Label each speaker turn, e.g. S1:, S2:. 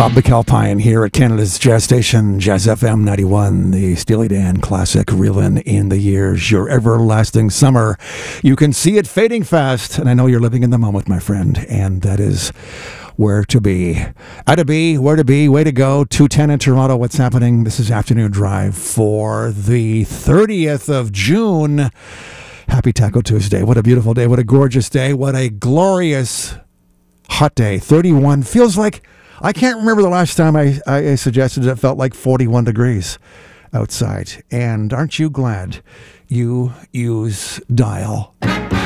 S1: Bob McAlpine here at Canada's Jazz Station, Jazz FM 91, the Steely Dan classic, Reelin' in the Years, your everlasting summer. You can see it fading fast, and I know you're living in the moment, my friend, and that is where to be. How to be, where to be, way to go. 2:10 in Toronto, what's happening? This is Afternoon Drive for the 30th of June. Happy Taco Tuesday. What a beautiful day. What a gorgeous day. What a glorious hot day. 31 feels like, I can't remember the last time I suggested it felt like 41 degrees outside. And aren't you glad you use Dial?